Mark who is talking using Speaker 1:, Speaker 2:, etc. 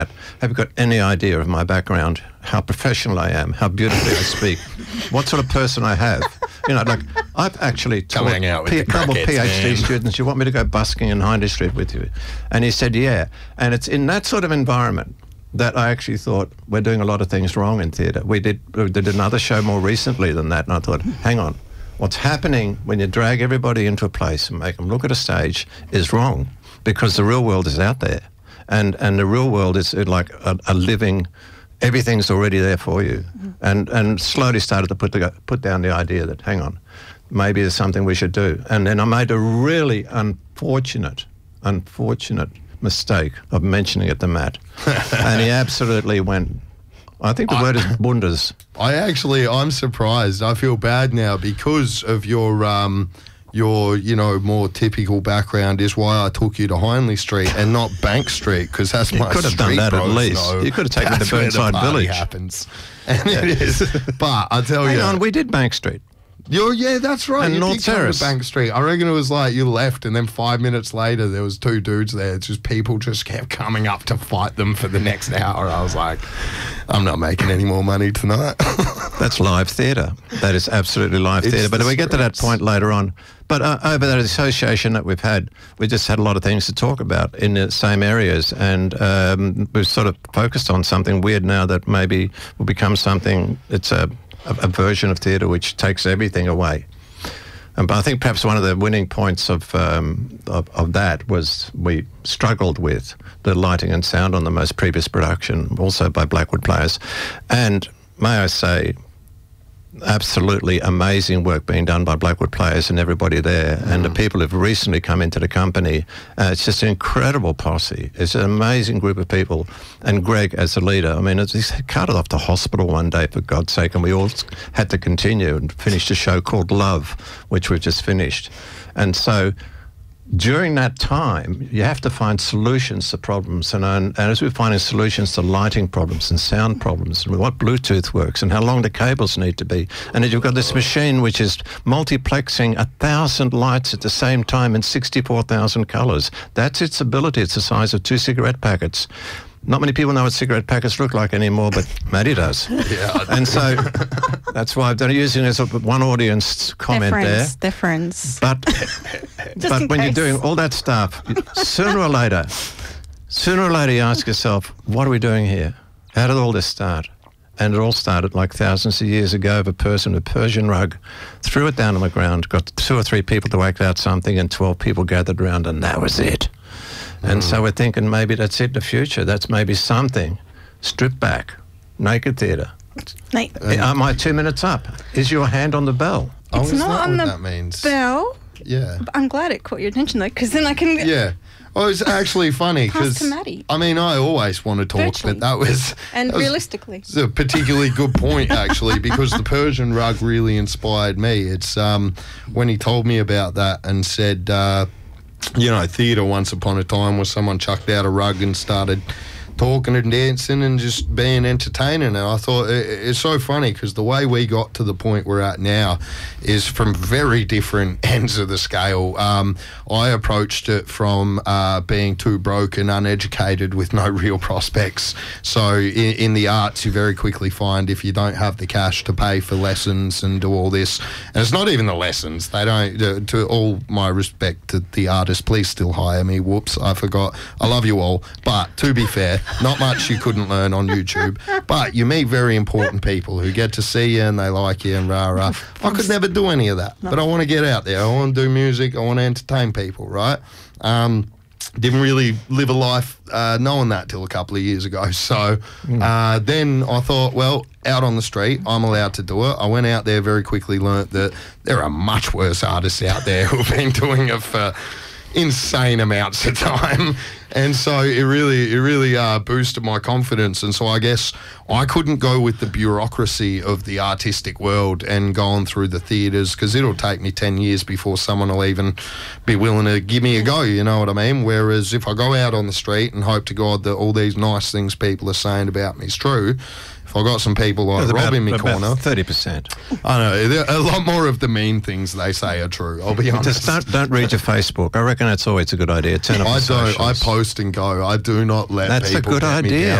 Speaker 1: Have you got any idea of my background, how professional I am, how beautifully I speak, what sort of person I have? You know, like, I've actually told double PhD students, you want me to go busking in Hindley Street with you? And he said, yeah. And it's in that sort of environment that I actually thought, we're doing a lot of things wrong in theatre. We did another show more recently than that, and I thought, hang on, what's happening when you drag everybody into a place and make them look at a stage is wrong, because the real world is out there. And the real world is like a living, everything's already there for you. And slowly started to put down the idea that, hang on, maybe there's something we should do. And then I made a really unfortunate mistake of mentioning it to Matt. And he absolutely went, I think the word is bundas.
Speaker 2: I'm surprised. I feel bad now because of your more typical background is why I took you to Hindley Street and not Bank Street, because that's my street.
Speaker 1: You could have done that at least. You could have taken me to Burnside Village.
Speaker 2: Happens. And it is. But I tell you.
Speaker 1: Hang on, we did Bank Street.
Speaker 2: Yeah, that's right.
Speaker 1: And
Speaker 2: you
Speaker 1: North Terrace.
Speaker 2: Bank Street. I reckon it was like you left, and then 5 minutes later there was two dudes there. It's just people just kept coming up to fight them for the next hour. I was like, I'm not making any more money tonight.
Speaker 1: That's live theatre. That is absolutely live theatre. But we get to that point later on. But over that association that we've had, we just had a lot of things to talk about in the same areas, and we've sort of focused on something weird now that maybe will become something. It's a version of theatre which takes everything away. But I think perhaps one of the winning points of that was we struggled with the lighting and sound on the most previous production, also by Blackwood Players. And may I say, absolutely amazing work being done by Blackwood Players and everybody there, and the people who've recently come into the company. It's just an incredible posse. It's an amazing group of people, and Greg as the leader. I mean, he's carted off to hospital one day, for God's sake, and we all had to continue and finish a show called Love, which we've just finished. And so during that time, you have to find solutions to problems, and as we're finding solutions to lighting problems and sound problems, and what Bluetooth works, and how long the cables need to be, and then you've got this machine which is multiplexing 1,000 lights at the same time in 64,000 colours. That's its ability. It's the size of 2 cigarette packets. Not many people know what cigarette packets look like anymore, but Maddie does. Yeah, and so that's why I've done using as one audience comment there.
Speaker 3: They're friends.
Speaker 1: But when you're doing all that stuff, sooner or later you ask yourself, what are we doing here? How did all this start? And it all started like thousands of years ago of a person with a Persian rug, threw it down on the ground, got 2 or 3 people to work out something, and 12 people gathered around, and that was it. And so we're thinking maybe that's it in the future. That's maybe something. Stripped back. Naked theatre. Are my 2 minutes up? Is your hand on the bell?
Speaker 3: It's not on the bell.
Speaker 2: Yeah.
Speaker 3: But I'm glad it caught your attention, though, because then I can...
Speaker 2: Yeah. Well, it's actually funny because, I mean, I always want to talk, virtually. But that was...
Speaker 3: And realistically.
Speaker 2: It's a particularly good point, actually, because the Persian rug really inspired me. It's when he told me about that and said... theatre once upon a time was someone chucked out a rug and started talking and dancing and just being entertaining. And I thought it's so funny because the way we got to the point we're at now is from very different ends of the scale. I approached it from being too broke and uneducated with no real prospects. So in the arts, you very quickly find if you don't have the cash to pay for lessons and do all this, and it's not even the lessons. They don't, to all my respect to the artists, please still hire me. Whoops, I forgot. I love you all. But to be fair, not much you couldn't learn on YouTube, but you meet very important people who get to see you and they like you and rah-rah. I could never do any of that, but I want to get out there. I want to do music. I want to entertain people, right? Didn't really live a life knowing that till a couple of years ago. So then I thought, well, out on the street, I'm allowed to do it. I went out there, very quickly learnt that there are much worse artists out there who've been doing it for insane amounts of time. And so it really boosted my confidence. And so I guess I couldn't go with the bureaucracy of the artistic world and going through the theatres, because it'll take me 10 years before someone will even be willing to give me a go, you know what I mean? Whereas if I go out on the street and hope to God that all these nice things people are saying about me is true, If I got some people like Rob in my corner,
Speaker 1: 30%.
Speaker 2: I know a lot more of the mean things they say are true. I'll be honest.
Speaker 1: Just don't read your Facebook. I reckon that's always a good idea. Turn off the
Speaker 2: I
Speaker 1: socials.
Speaker 2: I post and go. I do not let
Speaker 1: That's
Speaker 2: people
Speaker 1: a good
Speaker 2: get me
Speaker 1: idea.
Speaker 2: down.